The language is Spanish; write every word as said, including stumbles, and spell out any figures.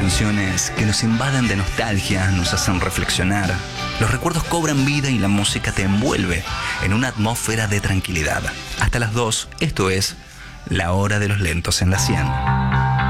canciones que nos invaden de nostalgia, nos hacen reflexionar. Los recuerdos cobran vida y la música te envuelve en una atmósfera de tranquilidad. Hasta las dos, esto es La Hora de los Lentos en la cien.